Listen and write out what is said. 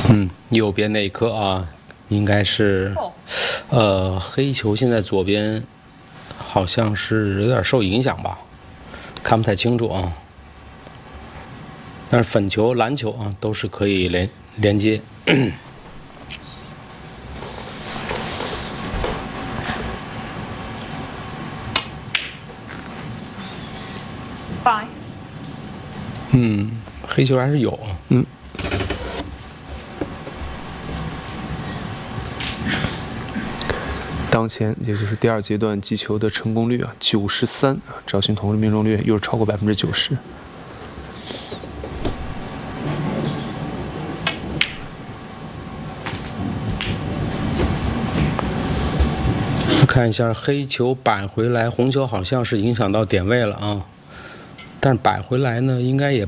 右边那一颗啊，应该是，黑球现在左边好像是有点受影响吧，看不太清楚啊。但是粉球、蓝球啊都是可以连接。黑球还是有。 当前也就是第二阶段击球的成功率啊，93，赵勋同的命中率又是超过90%。 看一下黑球摆回来，红球好像是影响到点位了啊，但是摆回来呢，应该也